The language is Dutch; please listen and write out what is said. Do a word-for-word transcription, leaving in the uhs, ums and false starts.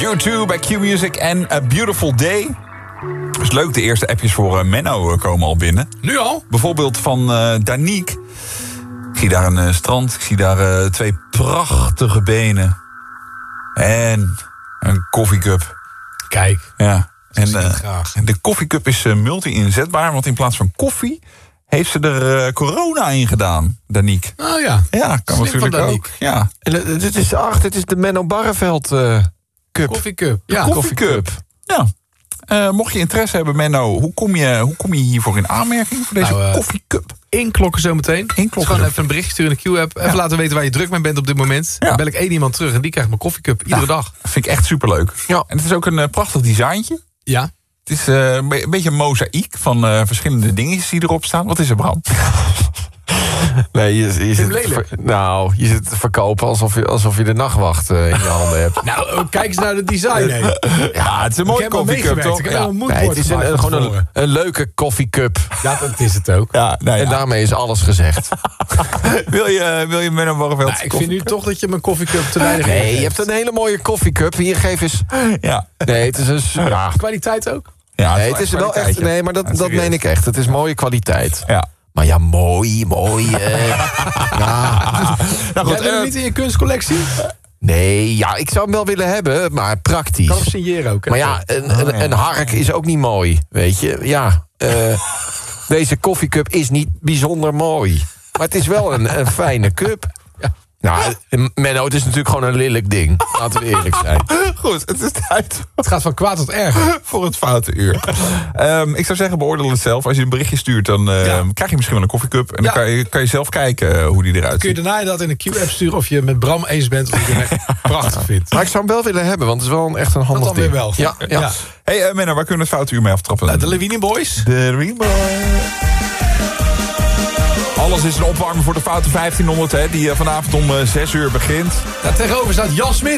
U twee bij Q-Music en A Beautiful Day. Het is leuk, de eerste appjes voor uh, Menno komen al binnen. Nu al? Bijvoorbeeld van uh, Danique. Ik zie daar een uh, strand, ik zie daar uh, twee prachtige benen. En een koffiecup. Kijk, ja. En, zie ik uh, graag. en de koffiecup is uh, multi-inzetbaar, want in plaats van koffie heeft ze er uh, corona in gedaan, Danique. Oh ja. Ja, kan Slim natuurlijk van ook. Ja. En, uh, dit is ach, dit is de Menno Barreveld uh, Cup. Koffiecup. De Ja, koffiecup. Ja. Uh, mocht je interesse hebben, Menno, hoe kom je, hoe kom je hiervoor in aanmerking voor deze Nou, uh, koffiecup? Inklokken zometeen. Inklokken Gewoon zo. even een berichtje sturen in de Q-app. Even Ja. laten weten waar je druk mee bent op dit moment. Ja. Dan bel ik één iemand terug en die krijgt mijn koffiecup. Iedere Ja. dag. Dat vind ik echt superleuk. Ja. En het is ook een uh, prachtig designtje. Ja. Het is uh, een, be- een beetje een mozaïek van uh, verschillende dingetjes die erop staan. Wat is er, Bram? Nee, je, je, zit, lelijk? ver- nou, je zit te verkopen alsof je, alsof je de nachtwacht uh, in je handen hebt. Nou, oh, kijk eens naar de design. Hè. Ja, het is een Ik mooie heb al koffiecup, meegewerkt. toch? Ik heb Ja. al een Nee, moodboard het is een, gemaakt een, van gewoon een, tevoren. een leuke koffiecup. Ja, dat is het ook. Ja, nou ja. En daarmee is alles gezegd. wil je, wil je Menno Barreveld? Nou, ik vind nu toch dat je mijn koffiecup te weinig Nee, ingeeft. je hebt een hele mooie koffiecup. Hier, geef eens... Ja. Nee, het is een... Ja. Kwaliteit ook? Ja, Nee, het is wel echt... kwaliteitje. Nee, maar dat, Ja, dat serieus. meen ik echt. Het is mooie kwaliteit. Ja. Maar ja, mooi, mooi. eh. ja. Nou Jij goed, doet hem uh, niet in je kunstcollectie? Nee, ja, ik zou hem wel willen hebben, maar praktisch. Kan hem signeren ook. hè? Maar ja, een, een, een hark is ook niet mooi, weet je. Ja, uh, deze koffiecup is niet bijzonder mooi. Maar het is wel een, een fijne cup. Ja. Nou, Menno, het is natuurlijk gewoon een lelijk ding. Laten we eerlijk zijn. goed, het is tijd Het gaat van kwaad tot erger. voor het foute uur. um, ik zou zeggen, beoordeel het zelf. Als je een berichtje stuurt, dan uh, Ja. krijg je misschien wel een koffiecup. En Ja. dan kan je, kan je zelf kijken uh, hoe die eruit Kun je ziet. daarna dat in de Q-app sturen of je met Bram eens bent of je hem echt prachtig vindt. Maar ik zou hem wel willen hebben, want het is wel een, echt een handig Dat dan ding. weer wel. Ja, ja. Ja. Hey uh, Menno, waar kunnen we het foute uur mee aftrappen? Nou, de Levine Boys. De Rainbow. Alles is een opwarming voor de foute vijftienhonderd, hè, die uh, vanavond om uh, zes uur begint. Daar tegenover staat Jan Smit.